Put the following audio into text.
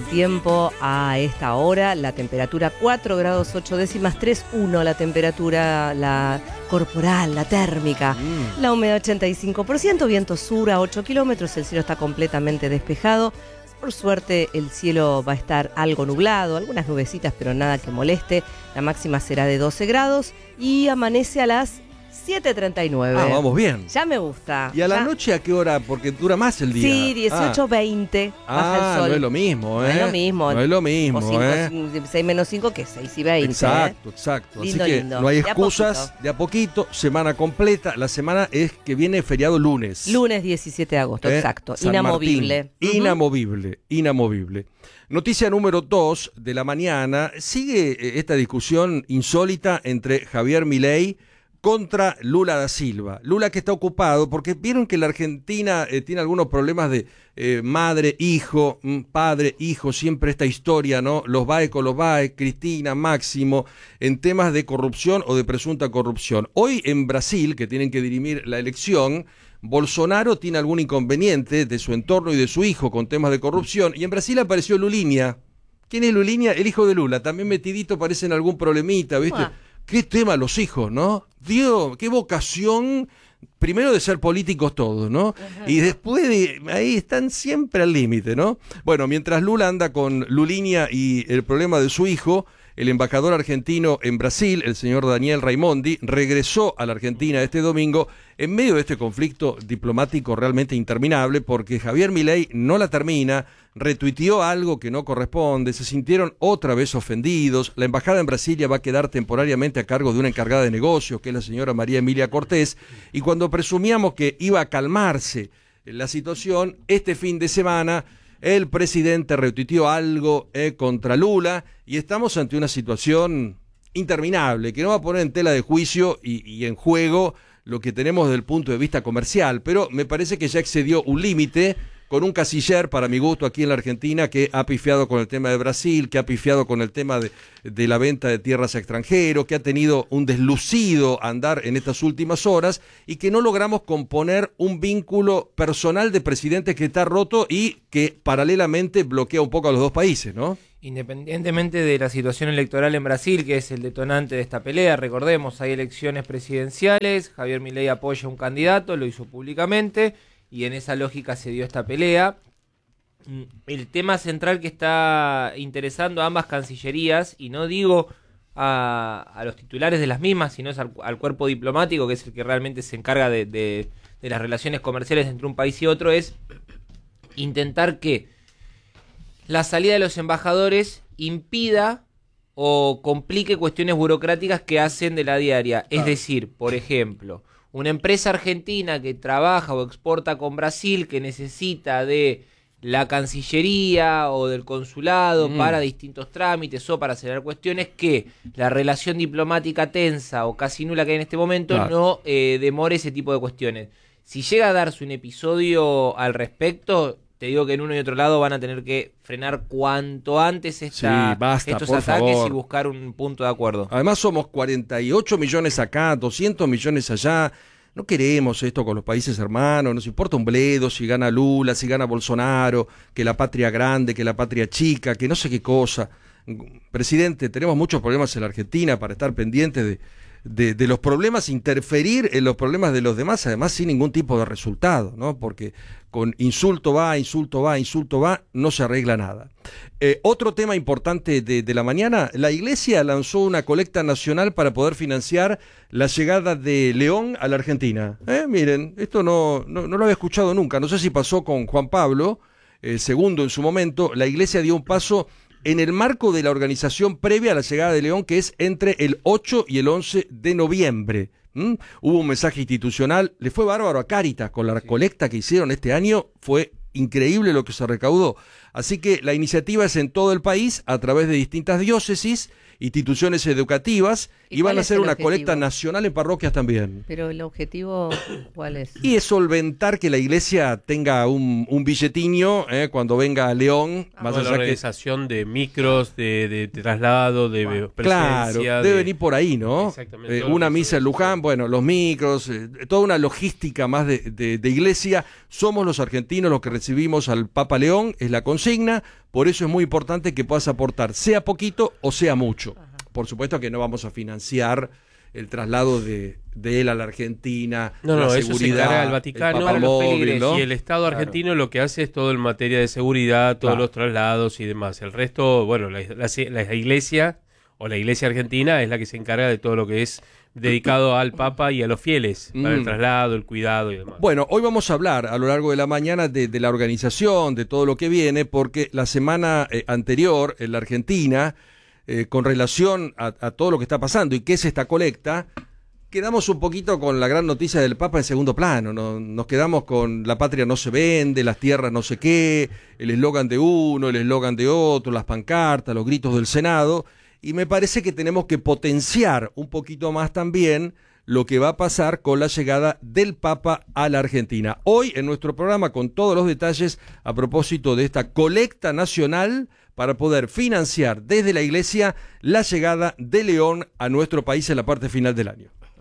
tiempo a esta hora. La temperatura 4 grados 8 décimas, 3,1 la temperatura corporal, la térmica. La humedad 85%, viento sur a 8 kilómetros, el cielo está completamente despejado. Por suerte el cielo va a estar algo nublado, algunas nubecitas, pero nada que moleste. La máxima será de 12 grados y amanece a las 7:39. Ah, vamos bien. Ya me gusta. ¿Y a la noche a qué hora? Porque dura más el día. Sí, 18:20 baja el sol. No es lo mismo, ¿eh? No es lo mismo. No es lo mismo, 6 menos 5 que 6:20. Exacto. Lindo, Así que lindo. no hay excusas, de a poquito, semana completa. La semana es que viene feriado lunes. Lunes 17 de agosto, exacto. San Inamovible. Martín. Inamovible. Noticia número 2 de la mañana. Sigue esta discusión insólita entre Javier Milei contra Lula da Silva. Lula que está ocupado porque vieron que la Argentina tiene algunos problemas de madre, hijo, padre, hijo, siempre esta historia, ¿no? Los Bae con los Bae, Cristina, Máximo, en temas de corrupción o de presunta corrupción. Hoy en Brasil, que tienen que dirimir la elección, Bolsonaro tiene algún inconveniente de su entorno y de su hijo con temas de corrupción, y en Brasil apareció Lulinha. ¿Quién es Lulinha? El hijo de Lula, también metidito, parece en algún problemita, ¿viste? Qué tema los hijos, ¿no? Dios, qué vocación, primero de ser políticos todos, ¿no? Y después ahí están siempre al límite, ¿no? Bueno, mientras Lula anda con Lulinha y el problema de su hijo, el embajador argentino en Brasil, el señor Daniel Raimondi, regresó a la Argentina este domingo en medio de este conflicto diplomático realmente interminable, porque Javier Milei no la termina, retuiteó algo que no corresponde, se sintieron otra vez ofendidos. La embajada en Brasilia va a quedar temporariamente a cargo de una encargada de negocios, que es la señora María Emilia Cortés, y cuando presumíamos que iba a calmarse la situación, este fin de semana el presidente retuiteó algo contra Lula, y estamos ante una situación interminable que no va a poner en tela de juicio y en juego lo que tenemos desde el punto de vista comercial, pero me parece que ya excedió un límite con un canciller, para mi gusto, aquí en la Argentina, que ha pifiado con el tema de Brasil, que ha pifiado con el tema de la venta de tierras a extranjeros, que ha tenido un deslucido andar en estas últimas horas, y que no logramos componer un vínculo personal de presidente que está roto y que paralelamente bloquea un poco a los dos países, ¿no? Independientemente de la situación electoral en Brasil, que es el detonante de esta pelea, recordemos, hay elecciones presidenciales, Javier Milei apoya a un candidato, lo hizo públicamente, y en esa lógica se dio esta pelea. El tema central que está interesando a ambas cancillerías, y no digo a los titulares de las mismas, sino es al cuerpo diplomático, que es el que realmente se encarga de las relaciones comerciales entre un país y otro, es intentar que la salida de los embajadores impida o complique cuestiones burocráticas que hacen de la diaria. Es decir, por ejemplo, una empresa argentina que trabaja o exporta con Brasil, que necesita de la Cancillería o del consulado para distintos trámites o para acelerar cuestiones, que la relación diplomática tensa o casi nula que hay en este momento no demore ese tipo de cuestiones. Si llega a darse un episodio al respecto, te digo que en uno y otro lado van a tener que frenar cuanto antes estos ataques favor. Y buscar un punto de acuerdo. Además somos 48 millones acá, 200 millones allá. No queremos esto con los países hermanos, nos importa un bledo si gana Lula, si gana Bolsonaro, que la patria grande, que la patria chica, que no sé qué cosa. Presidente, tenemos muchos problemas en la Argentina para estar pendientes de los problemas, interferir en los problemas de los demás, además sin ningún tipo de resultado, ¿no? Porque con insulto va, no se arregla nada. Otro tema importante de la mañana, la Iglesia lanzó una colecta nacional para poder financiar la llegada de León a la Argentina. Miren, esto no lo había escuchado nunca, no sé si pasó con Juan Pablo II en su momento. La Iglesia dio un paso en el marco de la organización previa a la llegada de León, que es entre el 8 y el 11 de noviembre. Hubo un mensaje institucional, le fue bárbaro a Cáritas con la colecta que hicieron este año, fue increíble lo que se recaudó. Así que la iniciativa es en todo el país, a través de distintas diócesis, instituciones educativas, y van a hacer una colecta nacional en parroquias también. Pero el objetivo, ¿cuál es? Y es solventar que la iglesia tenga un billetiño cuando venga a León. Más allá la organización de micros, de traslado, de presencia. Claro, debe venir por ahí, ¿no? Exactamente. Una misa en Luján, bueno, los micros, toda una logística más de iglesia. Somos los argentinos los que recibimos al Papa León, es la consigna. consigna, por eso es muy importante que puedas aportar, sea poquito o sea mucho. Por supuesto que no vamos a financiar el traslado de él a la Argentina, No, eso se encarga el el Vaticano papamóvil, ¿no? y el Estado argentino lo que hace es todo en materia de seguridad, todos los traslados y demás. El resto, bueno, la iglesia o la iglesia argentina es la que se encarga de todo lo que es dedicado al Papa y a los fieles, para el traslado, el cuidado y demás. Bueno, hoy vamos a hablar a lo largo de la mañana de la organización, de todo lo que viene, porque la semana anterior en la Argentina, con relación a todo lo que está pasando y qué es esta colecta, quedamos un poquito con la gran noticia del Papa en segundo plano. Nos quedamos con la patria no se vende, las tierras no sé qué, el eslogan de uno, el eslogan de otro, las pancartas, los gritos del Senado, y me parece que tenemos que potenciar un poquito más también lo que va a pasar con la llegada del Papa a la Argentina. Hoy en nuestro programa con todos los detalles a propósito de esta colecta nacional para poder financiar desde la Iglesia la llegada de León a nuestro país en la parte final del año.